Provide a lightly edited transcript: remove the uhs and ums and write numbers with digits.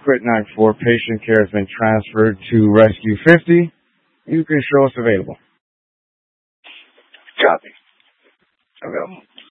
Quit 94, patient care has been transferred to Rescue 50. You can show us available. Copy. Available.